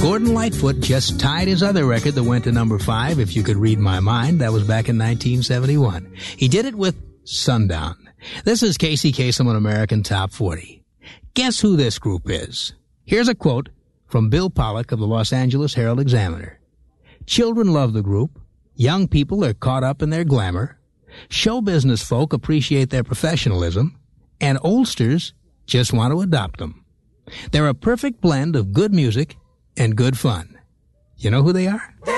Gordon Lightfoot just tied his other record that went to number 5, If You Could Read My Mind. That was back in 1971. He did it with Sundown. This is Casey Kasem on American Top 40. Guess who this group is? Here's a quote from Bill Pollack of the Los Angeles Herald-Examiner. Children love the group. Young people are caught up in their glamour. Show business folk appreciate their professionalism. And oldsters just want to adopt them. They're a perfect blend of good music and good fun. You know who they are?